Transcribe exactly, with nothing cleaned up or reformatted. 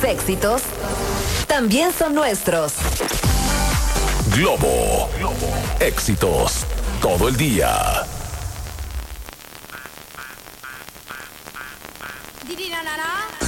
éxitos también son nuestros. Globo. Éxitos todo el día. Didi na na na.